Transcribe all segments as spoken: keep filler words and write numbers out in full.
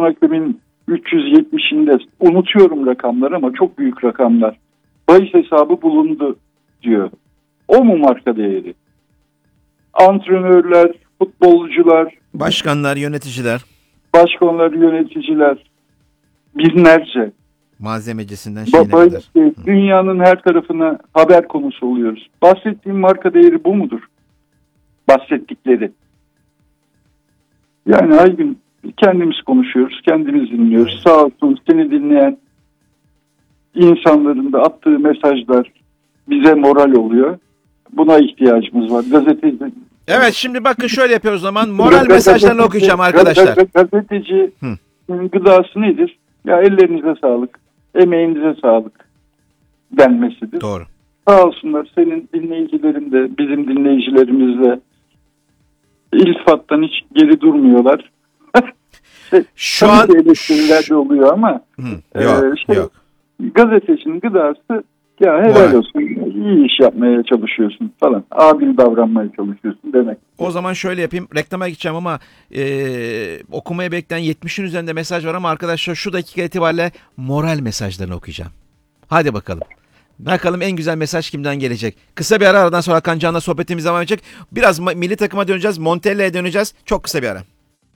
Sultan Aklem'in üç yüz yetmişinde unutuyorum rakamları ama çok büyük rakamlar. Bahis hesabı bulundu diyor. O mu marka değeri? Antrenörler, futbolcular, başkanlar, yöneticiler, başkanlar, yöneticiler binlerce. malzemecisinden şeyine Bahis, kadar. dünyanın her tarafına haber konusu oluyoruz. Bahsettiğim marka değeri bu mudur? Bahsettikleri. Yani Aygün, kendimiz konuşuyoruz, kendimiz dinliyoruz. Sağ olsun seni dinleyen insanların da attığı mesajlar bize moral oluyor. Buna ihtiyacımız var. Gazeteci. Evet, şimdi bakın şöyle yapıyoruz o zaman. Moral mesajlarını okuyacağım arkadaşlar. Gazeteci gıdası nedir? Ya ellerinize sağlık, emeğinize sağlık denmesidir. Doğru. Sağ olsunlar senin dinleyicilerin de bizim dinleyicilerimiz de iltifattan hiç geri durmuyorlar. Şu an eleştiriler de oluyor ama Hı, yok, e, şey, yok. gazetecinin gıdası ya helal Moral. olsun, iyi iş yapmaya çalışıyorsun falan, adil davranmaya çalışıyorsun demek. O zaman şöyle yapayım. Reklama gideceğim ama e, okumaya bekleyen yetmişin üzerinde mesaj var ama arkadaşlar şu dakika itibariyle moral mesajlarını okuyacağım. Hadi bakalım. Bakalım en güzel mesaj kimden gelecek? Kısa bir ara, aradan sonra Hakan Can'la sohbetimiz devam edecek. Biraz ma- milli takıma döneceğiz. Montella'ya döneceğiz. Çok kısa bir ara.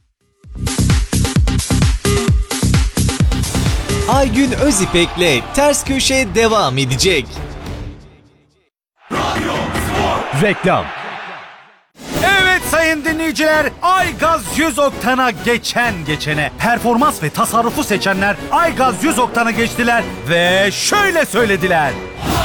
Aygün Özipek'le Ters Köşe devam edecek. Reklam. Evet sayın dinleyiciler, Aygaz yüz oktana geçen geçene, performans ve tasarrufu seçenler Aygaz yüz oktana geçtiler ve şöyle söylediler.